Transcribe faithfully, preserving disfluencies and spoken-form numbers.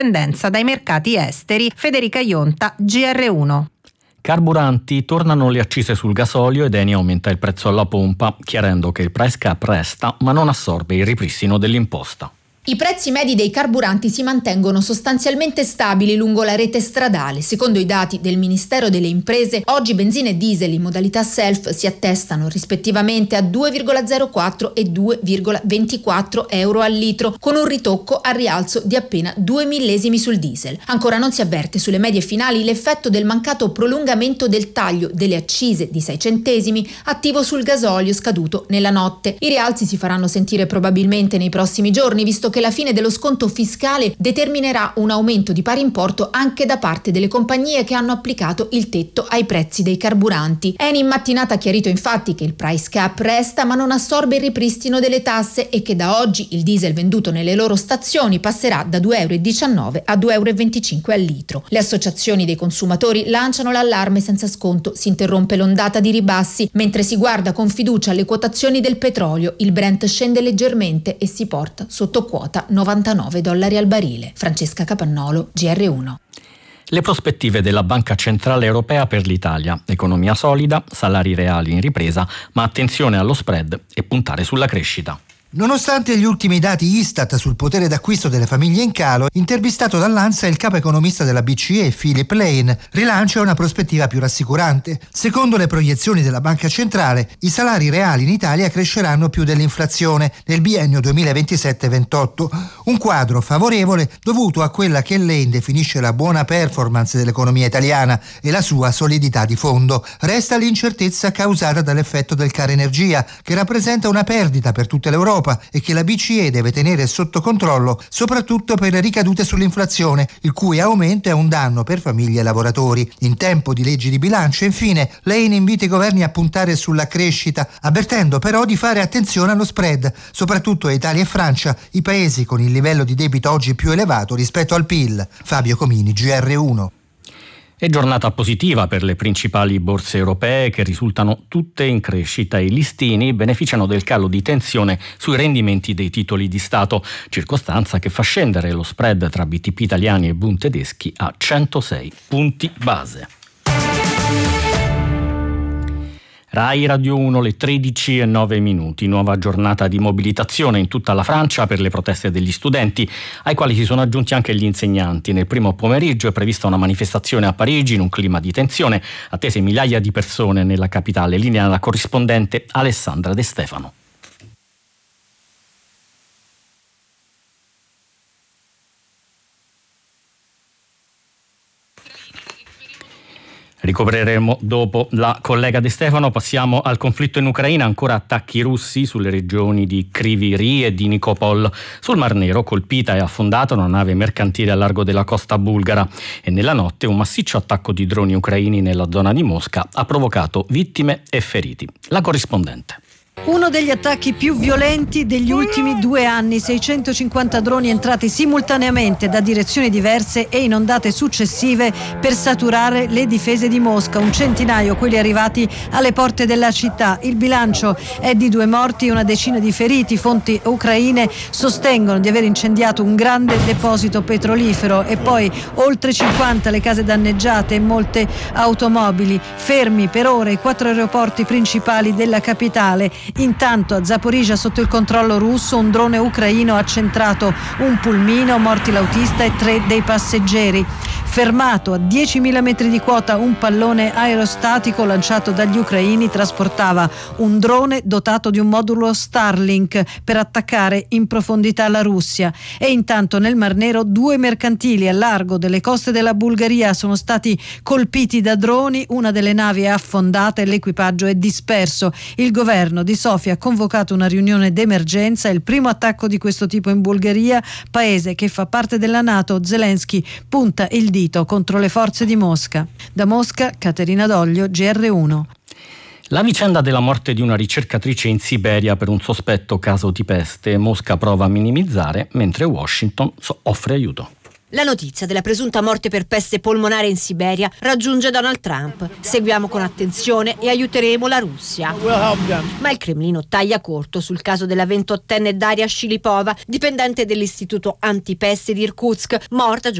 Tendenza dai mercati esteri. Federica Ionta, G R uno. Carburanti, tornano le accise sul gasolio ed Eni aumenta il prezzo alla pompa, chiarendo che il price cap resta ma non assorbe il ripristino dell'imposta. I prezzi medi dei carburanti si mantengono sostanzialmente stabili lungo la rete stradale. Secondo i dati del Ministero delle Imprese, oggi benzina e diesel in modalità self si attestano rispettivamente a due virgola zero quattro e due virgola ventiquattro euro al litro, con un ritocco a rialzo di appena due millesimi sul diesel. Ancora non si avverte sulle medie finali l'effetto del mancato prolungamento del taglio delle accise di sei centesimi attivo sul gasolio scaduto nella notte. I rialzi si faranno sentire probabilmente nei prossimi giorni, visto che la fine dello sconto fiscale determinerà un aumento di pari importo anche da parte delle compagnie che hanno applicato il tetto ai prezzi dei carburanti. Eni in mattinata ha chiarito infatti che il price cap resta ma non assorbe il ripristino delle tasse e che da oggi il diesel venduto nelle loro stazioni passerà da due virgola diciannove euro a due virgola venticinque euro al litro. Le associazioni dei consumatori lanciano l'allarme senza sconto, si interrompe l'ondata di ribassi, mentre si guarda con fiducia alle quotazioni del petrolio. Il Brent scende leggermente e si porta sotto quota novantanove dollari al barile. Francesca Capannolo, G R uno. Le prospettive della Banca Centrale Europea per l'Italia: economia solida, salari reali in ripresa, ma attenzione allo spread e puntare sulla crescita. Nonostante gli ultimi dati Istat sul potere d'acquisto delle famiglie in calo, intervistato dall'Ansa il capo economista della B C E, Philip Lane, rilancia una prospettiva più rassicurante. Secondo le proiezioni della Banca Centrale, i salari reali in Italia cresceranno più dell'inflazione nel biennio duemilaventisette ventotto, un quadro favorevole dovuto a quella che Lane definisce la buona performance dell'economia italiana e la sua solidità di fondo. Resta l'incertezza causata dall'effetto del caro energia, che rappresenta una perdita per tutta l'Europa e che la B C E deve tenere sotto controllo, soprattutto per le ricadute sull'inflazione, il cui aumento è un danno per famiglie e lavoratori. In tempo di leggi di bilancio, infine, Lane invita i governi a puntare sulla crescita, avvertendo però di fare attenzione allo spread, soprattutto a Italia e Francia, i paesi con il livello di debito oggi più elevato rispetto al P I L. Fabio Comini, G R uno. È giornata positiva per le principali borse europee, che risultano tutte in crescita. I listini beneficiano del calo di tensione sui rendimenti dei titoli di Stato, circostanza che fa scendere lo spread tra B T P italiani e Bund tedeschi a centosei punti base. Rai Radio uno, le tredici e nove minuti. Nuova giornata di mobilitazione in tutta la Francia per le proteste degli studenti, ai quali si sono aggiunti anche gli insegnanti. Nel primo pomeriggio è prevista una manifestazione a Parigi in un clima di tensione, attese migliaia di persone nella capitale. Linea la corrispondente Alessandra De Stefano. Ricopriremo dopo la collega De Stefano. Passiamo al conflitto in Ucraina. Ancora attacchi russi sulle regioni di Kryvyi Rih e di Nikopol. Sul Mar Nero, colpita e affondata una nave mercantile a largo della costa bulgara, e nella notte un massiccio attacco di droni ucraini nella zona di Mosca ha provocato vittime e feriti. La corrispondente. Uno degli attacchi più violenti degli ultimi due anni, seicentocinquanta droni entrati simultaneamente da direzioni diverse e in ondate successive per saturare le difese di Mosca, un centinaio quelli arrivati alle porte della città. Il bilancio è di due morti e una decina di feriti. Fonti ucraine sostengono di aver incendiato un grande deposito petrolifero e poi oltre cinquanta le case danneggiate e molte automobili. Fermi per ore i quattro aeroporti principali della capitale. Intanto a Zaporizhzhia, sotto il controllo russo, un drone ucraino ha centrato un pulmino, morti l'autista e tre dei passeggeri. Fermato a diecimila metri di quota un pallone aerostatico lanciato dagli ucraini trasportava un drone dotato di un modulo Starlink per attaccare in profondità la Russia. E intanto nel Mar Nero due mercantili a largo delle coste della Bulgaria sono stati colpiti da droni, una delle navi è affondata e l'equipaggio è disperso. Il governo di Sofia ha convocato una riunione d'emergenza, è il primo attacco di questo tipo in Bulgaria, paese che fa parte della NATO. Zelensky punta il dito contro le forze di Mosca. Da Mosca, Caterina Doglio, G R uno. La vicenda della morte di una ricercatrice in Siberia per un sospetto caso di peste. Mosca prova a minimizzare, mentre Washington offre aiuto. La notizia della presunta morte per peste polmonare in Siberia raggiunge Donald Trump. Seguiamo con attenzione e aiuteremo la Russia. Ma il Cremlino taglia corto sul caso della ventottenne Daria Shilipova, dipendente dell'istituto antipeste di Irkutsk, morta